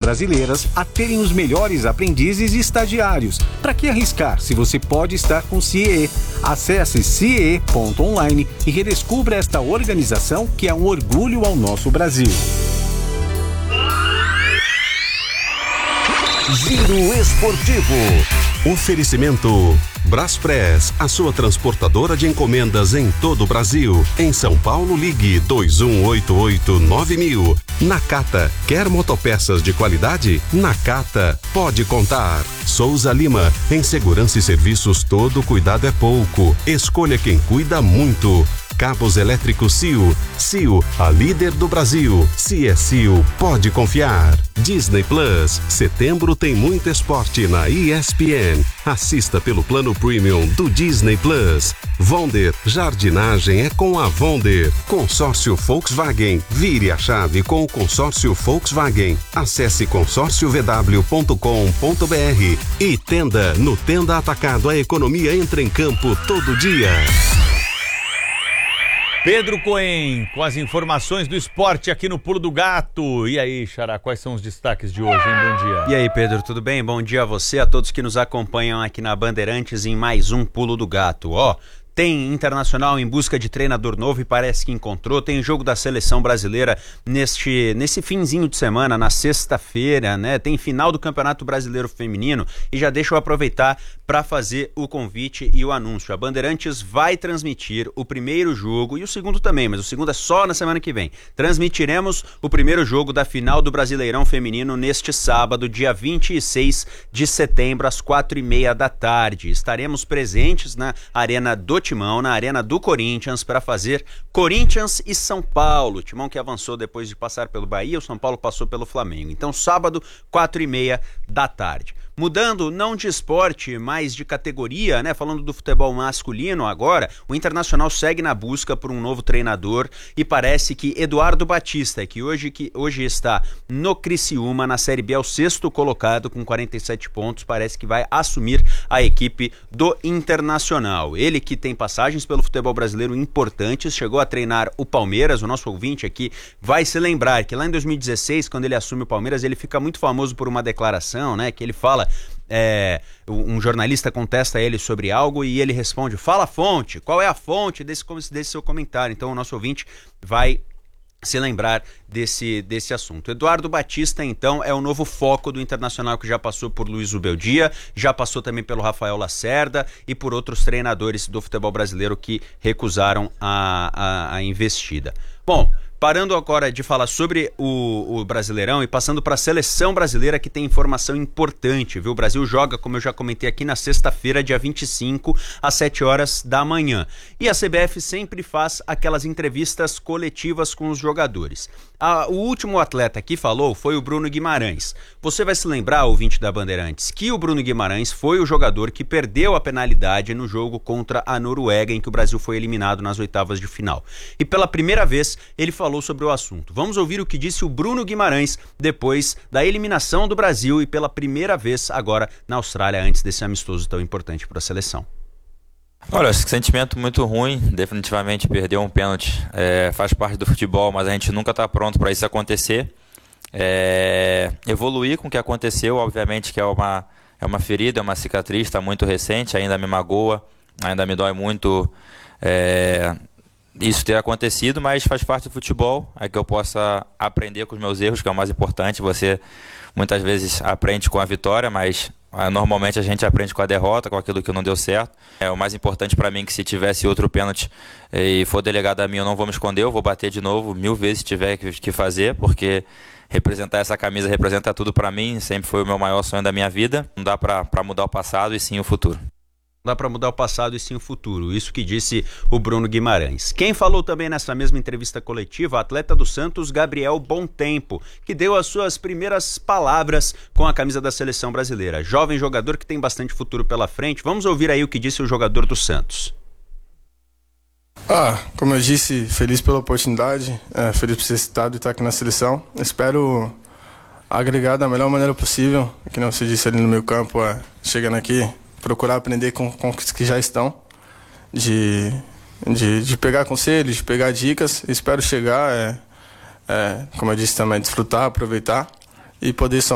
brasileiras a terem os melhores aprendizes e estagiários. Para que arriscar se você pode estar com CIE? Acesse CIE.online e redescubra esta organização que é um orgulho ao nosso Brasil. Giro Esportivo. Oferecimento Braspress, a sua transportadora de encomendas em todo o Brasil. Em São Paulo, ligue 2188-9000. Nakata, quer motopeças de qualidade? Nakata, pode contar. Souza Lima, em segurança e serviços todo cuidado é pouco. Escolha quem cuida muito. Cabos elétricos Sil. Sil, a líder do Brasil. Se é Sil, pode confiar. Disney Plus, setembro tem muito esporte na ESPN. Assista pelo plano premium do Disney Plus. Vonder, jardinagem é com a Vonder. Consórcio Volkswagen, vire a chave com o consórcio Volkswagen. Acesse consórciovw.com.br. E Tenda, no Tenda Atacado, a economia entra em campo todo dia. Pedro Cohen, com as informações do esporte aqui no Pulo do Gato. E aí, Xará, quais são os destaques de hoje, hein? Bom dia. E aí, Pedro, tudo bem? Bom dia a você, a todos que nos acompanham aqui na Bandeirantes em mais um Pulo do Gato. Tem Internacional em busca de treinador novo e parece que encontrou. Tem jogo da seleção brasileira nesse finzinho de semana, na sexta-feira, né? Tem final do Campeonato Brasileiro Feminino e já deixa eu aproveitar para fazer o convite e o anúncio. A Bandeirantes vai transmitir o primeiro jogo e o segundo também, mas o segundo é só na semana que vem. Transmitiremos o primeiro jogo da final do Brasileirão Feminino neste sábado, dia 26 de setembro, às 4h30 da tarde. Estaremos presentes na Arena do Timão, na Arena do Corinthians, para fazer Corinthians e São Paulo. Timão que avançou depois de passar pelo Bahia, o São Paulo passou pelo Flamengo. Então, sábado, 4h30 da tarde. Mudando não de esporte, mas de categoria, né? Falando do futebol masculino agora, o Internacional segue na busca por um novo treinador e parece que Eduardo Batista, que hoje está no Criciúma, na Série B, é o sexto colocado com 47 pontos, parece que vai assumir a equipe do Internacional. Ele que tem passagens pelo futebol brasileiro importantes, chegou a treinar o Palmeiras. O nosso ouvinte aqui vai se lembrar que lá em 2016, quando ele assume o Palmeiras, ele fica muito famoso por uma declaração, né? Que ele fala... um jornalista contesta ele sobre algo e ele responde: fala a fonte, qual é a fonte desse seu comentário? Então o nosso ouvinte vai se lembrar desse assunto. Eduardo Batista, então, é o novo foco do Internacional, que já passou por Luiz Ubeldia, já passou também pelo Rafael Lacerda e por outros treinadores do futebol brasileiro que recusaram a investida. Bom, parando agora de falar sobre o Brasileirão e passando para a seleção brasileira, que tem informação importante, viu? O Brasil joga, como eu já comentei aqui, na sexta-feira, dia 25, às 7 horas da manhã. E a CBF sempre faz aquelas entrevistas coletivas com os jogadores. O último atleta que falou foi o Bruno Guimarães. Você vai se lembrar, ouvinte da Bandeirantes, que o Bruno Guimarães foi o jogador que perdeu a penalidade no jogo contra a Noruega, em que o Brasil foi eliminado nas oitavas de final. E pela primeira vez, ele falou sobre o assunto. Vamos ouvir o que disse o Bruno Guimarães depois da eliminação do Brasil e pela primeira vez agora na Austrália, antes desse amistoso tão importante para a seleção. Olha, esse sentimento muito ruim, definitivamente perder um pênalti faz parte do futebol, mas a gente nunca está pronto para isso acontecer. Evoluir com o que aconteceu, obviamente que é uma ferida, é uma cicatriz, está muito recente, ainda me magoa, ainda me dói muito isso ter acontecido, mas faz parte do futebol, é que eu possa aprender com os meus erros, que é o mais importante. Você muitas vezes aprende com a vitória, mas normalmente a gente aprende com a derrota, com aquilo que não deu certo. O mais importante para mim é que se tivesse outro pênalti e for delegado a mim, eu não vou me esconder, eu vou bater de novo 1000 vezes se tiver que fazer, porque representar essa camisa representa tudo para mim, sempre foi o meu maior sonho da minha vida. Não dá para mudar o passado e sim o futuro. Dá para mudar o passado e sim o futuro. Isso que disse o Bruno Guimarães. Quem falou também nessa mesma entrevista coletiva, atleta do Santos, Gabriel Bontempo, que deu as suas primeiras palavras com a camisa da seleção brasileira. Jovem jogador que tem bastante futuro pela frente. Vamos ouvir aí o que disse o jogador do Santos. Como eu disse, feliz pela oportunidade, feliz por ser citado e estar aqui na seleção. Espero agregar da melhor maneira possível, que não se disse ali no meio campo, chegando aqui, procurar aprender com os que já estão, de pegar conselhos, de pegar dicas. Espero chegar, como eu disse também, desfrutar, aproveitar e poder